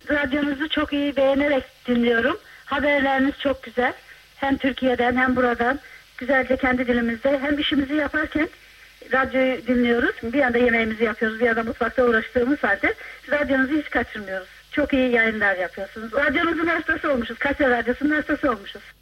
Radyonuzu çok iyi beğenerek dinliyorum. Haberleriniz çok güzel. Hem Türkiye'den hem buradan. Güzelce kendi dilimizde. Hem işimizi yaparken radyoyu dinliyoruz. Bir yanda yemeğimizi yapıyoruz. Bir yanda mutfakta uğraştığımız halde radyonuzu hiç kaçırmıyoruz. Çok iyi yayınlar yapıyorsunuz. Radyonuzun hastası olmuşuz. Kaçar Radyosu'nun hastası olmuşuz.